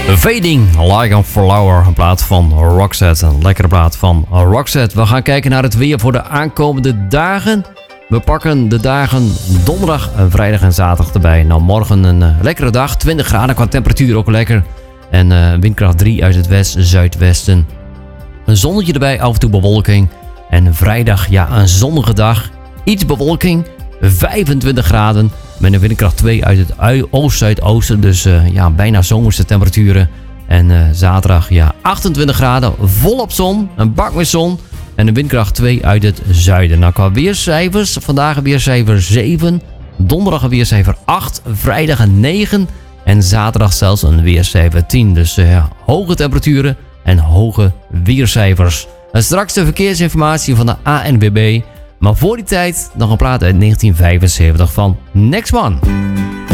Fading Like a Flower, een plaat van Roxette. Een lekkere plaat van Roxette. We gaan kijken naar het weer voor de aankomende dagen. We pakken de dagen donderdag, vrijdag en zaterdag erbij. Nou, morgen een lekkere dag. 20 graden qua temperatuur, ook lekker. En windkracht 3 uit het west-zuidwesten. Een zonnetje erbij, af en toe bewolking. En vrijdag, ja, een zonnige dag. Iets bewolking, 25 graden. Met een windkracht 2 uit het oost-zuidoosten. Dus ja, bijna zomerse temperaturen. En zaterdag, ja, 28 graden. Volop zon, een bak met zon. En een windkracht 2 uit het zuiden. Nou, qua weercijfers. Vandaag een weercijfer 7. Donderdag een weercijfer 8. Vrijdag een 9. En zaterdag zelfs een weercijfer 10. Dus ja, hoge temperaturen en hoge weercijfers. En straks de verkeersinformatie van de ANWB. Maar voor die tijd nog een plaat uit 1975 van Next One.